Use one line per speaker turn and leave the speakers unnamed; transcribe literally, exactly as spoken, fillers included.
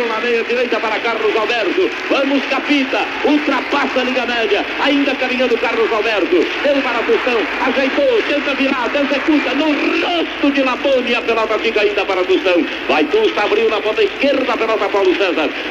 Tostão na meia direita para Carlos Alberto. Vamos, Capita. Ultrapassa a linha média. Ainda caminhando Carlos Alberto. Deu para Tostão. Ajeitou. Tenta virar. Executa. No rosto de Labone. A pelota fica ainda para Tostão. Vai Tusta. Abriu na ponta esquerda. A pelota Paulo César.